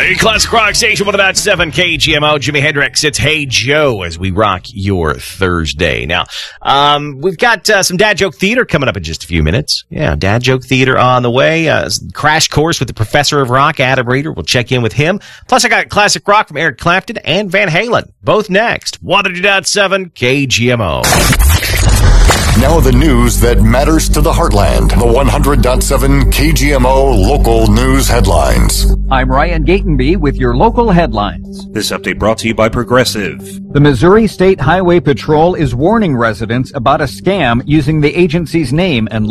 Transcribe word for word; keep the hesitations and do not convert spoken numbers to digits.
Classic Rock Station one oh nine point seven K G M O. Jimi Hendrix. It's Hey Joe as we rock your Thursday. Now, um, we've got uh, some Dad Joke Theater coming up in just a few minutes. Yeah, Dad Joke Theater on the way. Uh, crash course with the Professor of Rock, Adam Reeder. We'll check in with him. Plus, I got Classic Rock from Eric Clapton and Van Halen. Both next. one oh nine point seven K G M O. Now the news that matters to the heartland. The one hundred point seven K G M O local news headlines. I'm Ryan Gatenby with your local headlines. This update brought to you by Progressive. The Missouri State Highway Patrol is warning residents about a scam using the agency's name and